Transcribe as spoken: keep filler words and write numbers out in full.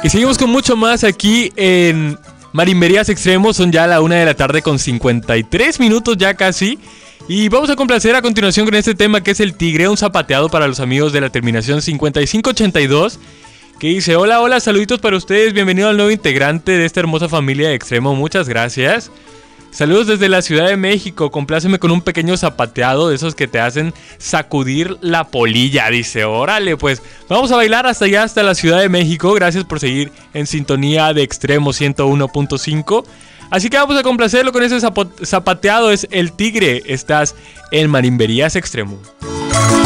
Y seguimos con mucho más aquí en Marimberías Extremos. Son ya la una de la tarde con cincuenta y tres minutos ya casi. Y vamos a complacer a continuación con este tema que es el tigre, un zapateado para los amigos de la terminación cincuenta y cinco ochenta y dos. Que dice: hola, hola, saluditos para ustedes, bienvenido al nuevo integrante de esta hermosa familia de Extremo, muchas gracias. Saludos desde la Ciudad de México, compláceme con un pequeño zapateado de esos que te hacen sacudir la polilla, dice. Órale, pues vamos a bailar hasta allá, hasta la Ciudad de México. Gracias por seguir en sintonía de Extremo ciento uno punto cinco. Así que vamos a complacerlo con ese zapateado, es el tigre. Estás en Marimberías Extremo.